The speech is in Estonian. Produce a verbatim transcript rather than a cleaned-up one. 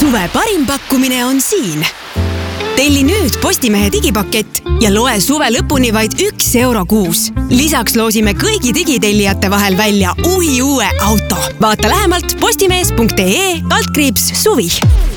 Suve parim pakkumine on siin. Telli nüüd Postimehe digipakett ja loe suve lõpuni vaid üks euro kuus. Lisaks loosime kõigi digitellijate vahel välja uhi uue auto. Vaata lähemalt postimees punkt ee altkriips suvi.